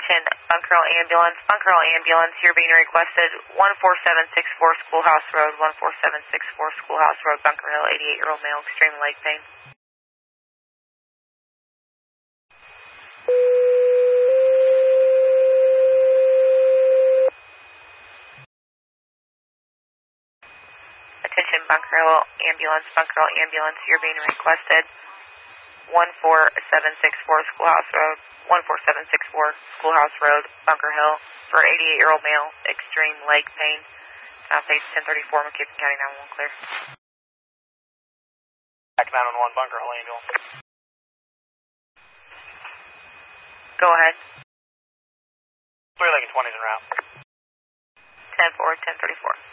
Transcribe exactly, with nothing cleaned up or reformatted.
Attention, Bunker Hill Ambulance. Bunker Hill Ambulance, you're being requested one four seven six four Schoolhouse Road, one four seven six four Schoolhouse Road, Bunker Hill, eighty-eight-year-old male, extreme leg pain. Attention, Bunker Hill Ambulance. Bunker Hill Ambulance, you're being requested one four seven six four Schoolhouse Road, one four seven six four Schoolhouse Road, Bunker Hill, for eighty-eight-year-old male, extreme leg pain. South Page ten thirty-four, McKibbin County nine one one, clear. Back nine one one, Bunker Hill Ambulance. Go ahead. three Lincoln twenties en route. ten four, ten thirty-four.